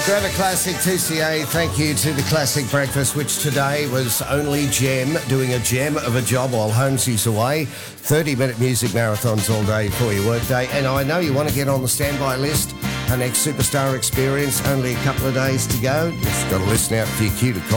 Grab a Classic 2CA. Thank you to the Classic Breakfast, which today was only Gem doing a gem of a job while Holmesy's away. 30-minute music marathons all day for your workday. And I know you want to get on the standby list. Our next Superstar Experience, only a couple of days to go. Just got to listen out for your cue to call.